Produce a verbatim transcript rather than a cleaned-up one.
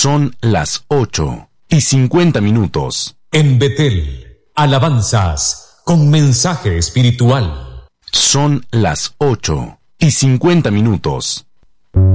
Son las ocho y cincuenta minutos. En Betel, alabanzas con mensaje espiritual. Son las ocho y cincuenta minutos.